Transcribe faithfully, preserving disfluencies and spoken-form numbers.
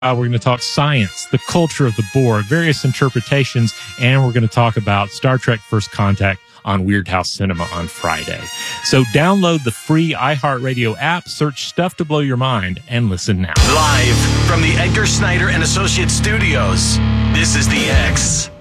Uh, we're going to talk science, the culture of the Borg, various interpretations, and we're going to talk about Star Trek First Contact on Weird House Cinema on Friday. So download the free iHeartRadio app, search Stuff to Blow Your Mind, and listen now. Live from the Edgar Snyder and Associates Studios, this is The X.